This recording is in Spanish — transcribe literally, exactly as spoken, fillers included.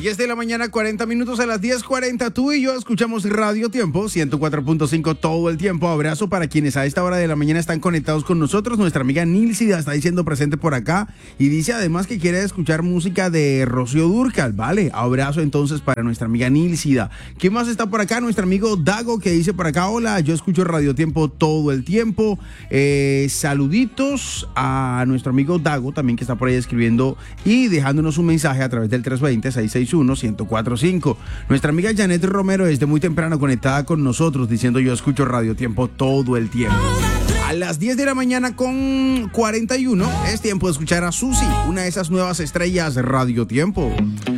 diez de la mañana, cuarenta minutos. A las diez cuarenta, tú y yo escuchamos Radio Tiempo, ciento cuatro punto cinco todo el tiempo. Abrazo para quienes a esta hora de la mañana están conectados con nosotros. Nuestra amiga Nilcida está diciendo presente por acá y dice además que quiere escuchar música de Rocío Dúrcal. Vale, abrazo entonces para nuestra amiga Nilcida. ¿Qué más está por acá? Nuestro amigo Dago, que dice por acá: hola, yo escucho Radio Tiempo todo el tiempo. Eh, saluditos a nuestro amigo Dago también, que está por ahí escribiendo y dejándonos un mensaje a través del tres dos cero, seis seis uno, uno cero cuatro cinco. Nuestra amiga Janet Romero desde muy temprano conectada con nosotros diciendo: yo escucho Radio Tiempo todo el tiempo. A las diez de la mañana con cuarenta y uno es tiempo de escuchar a Susi, una de esas nuevas estrellas de Radio Tiempo.